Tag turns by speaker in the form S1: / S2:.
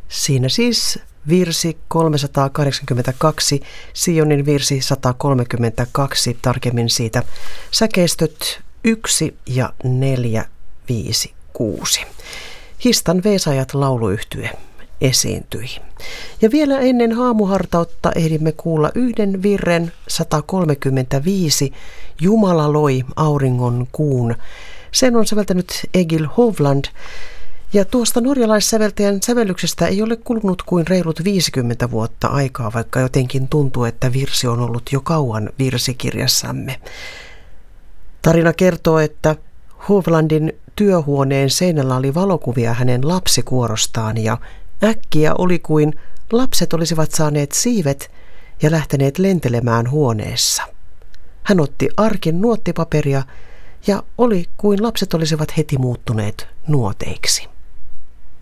S1: Siinä siis virsi 382, Sionin virsi 132, tarkemmin siitä säkeistöt 1 ja 4, 5, 6. Histan Veesajat lauluyhtye esiintyi. Ja vielä ennen haamuhartautta ehdimme kuulla yhden virren 135, Jumala loi auringon kuun. Sen on säveltänyt Egil Hovland. Ja tuosta norjalaissäveltäjän sävellyksestä ei ole kulunut kuin reilut 50 vuotta aikaa, vaikka jotenkin tuntuu, että virsi on ollut jo kauan virsikirjassamme. Tarina kertoo, että Hovlandin työhuoneen seinällä oli valokuvia hänen lapsikuorostaan ja äkkiä oli kuin lapset olisivat saaneet siivet ja lähteneet lentelemään huoneessa. Hän otti arkin nuottipaperia ja oli kuin lapset olisivat heti muuttuneet nuoteiksi.